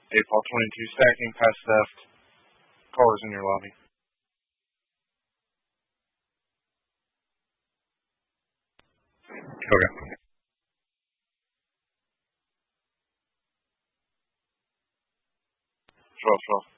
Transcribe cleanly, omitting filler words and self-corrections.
8 22 stacking, past theft, callers in your lobby. Okay. 12 12.